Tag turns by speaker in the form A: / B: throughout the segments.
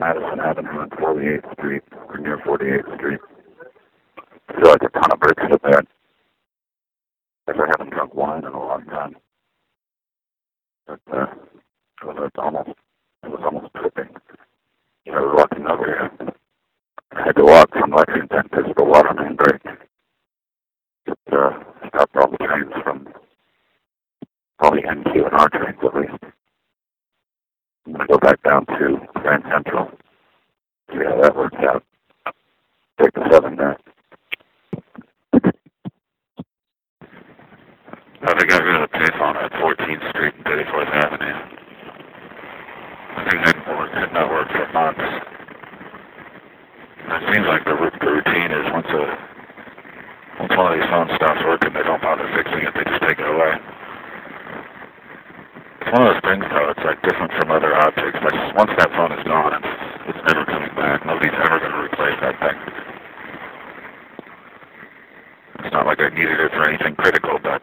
A: Madison Avenue and 48th Street, or near 48th Street. I feel like a ton of bricks hit there. I haven't drunk wine in a long time. But it was almost tripping. I was walking over here. I had to walk from Lexington to the Waterman Bridge. It stopped all the trains from all the NQ and R trains at least. I'm going to go back down to Grand Central. See how that works out. Take the 7 there. They got rid of the payphone at 14th Street and 34th Avenue. I think that did not work for months. It seems like the routine is once one of these phones stops working, they don't bother fixing it, they just take it away. It's one of those things, though, it's like different from other objects. Like once that phone is gone, it's never coming back. Nobody's ever going to replace that thing. It's not like I needed it for anything critical, but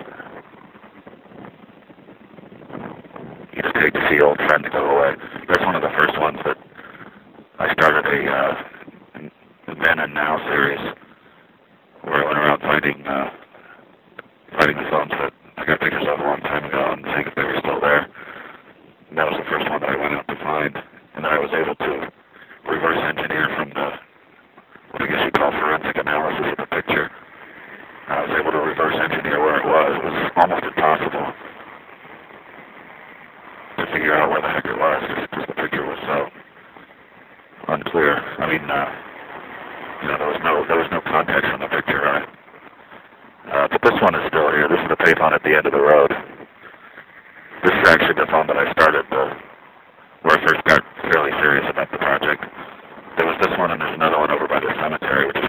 A: you just hate to see old friend go away. That's one of the first ones that I started a Then and Now series where I went around finding the phones that I got pictures of a long time ago and seeing if they were still there. And that was the first one that I went out to find, and then I was able to reverse engineer from what I guess you call forensic analysis of the picture. I was able to reverse engineer where it was. It was almost impossible to figure out where the heck it was because the picture was so unclear. I mean, there was no context in the picture, right? But this one is still here. This is the payphone at the end of the road. This is actually the phone that I started where I first got fairly serious about the project. There was this one and there's another one over by the cemetery, which is